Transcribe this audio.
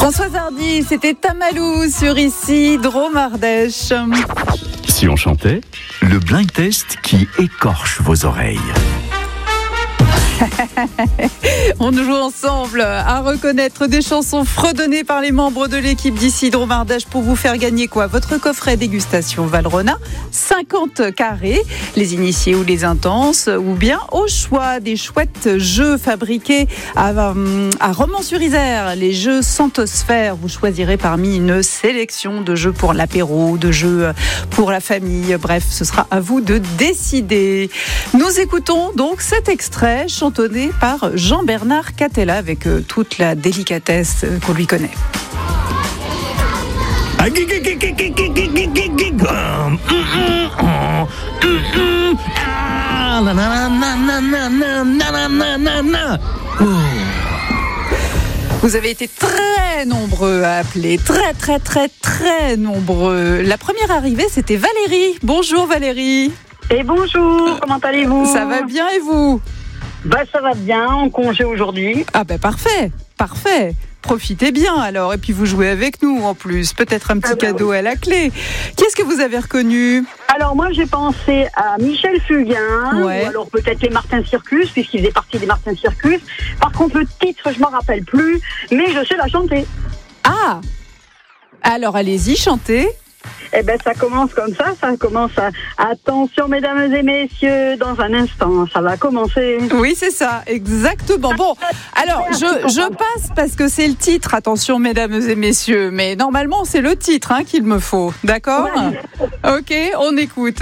Françoise Hardy, c'était Tamalou sur ici, Drôme Ardèche. Si on chantait, le blind test qui écorche vos oreilles. On joue ensemble à reconnaître des chansons fredonnées par les membres de l'équipe d'ici Drôme Ardèche pour vous faire gagner quoi ? Votre coffret dégustation Valrhona, 50 carrés, les initiés ou les intenses, ou bien au choix des chouettes jeux fabriqués à Romans-sur-Isère, les jeux Santosphère. Vous choisirez parmi une sélection de jeux pour l'apéro, de jeux pour la famille. Bref, ce sera à vous de décider. Nous écoutons donc cet extrait chantonné par Jean-Bernard Catella avec toute la délicatesse qu'on lui connaît. Vous avez été très nombreux à appeler, très nombreux. La première arrivée, c'était Valérie. Bonjour Valérie. Et bonjour, comment allez-vous ? Ça va bien et vous ? Ça va bien, en congé aujourd'hui. Ah parfait. Profitez bien alors, et puis vous jouez avec nous en plus, peut-être un petit cadeau à la clé. Qui est-ce que vous avez reconnu ? Alors moi j'ai pensé à Michel Fugain, ou alors peut-être les Martin Circus, puisqu'il faisait partie des Martin Circus. Par contre le titre je m'en rappelle plus, mais je sais la chanter. Ah ! Alors allez-y, chantez. Ça commence comme ça commence à... Attention mesdames et messieurs, dans un instant, ça va commencer. Oui, c'est ça, exactement. Bon, alors, je passe parce que c'est le titre, attention mesdames et messieurs, mais normalement c'est le titre qu'il me faut, d'accord ? Ok, on écoute.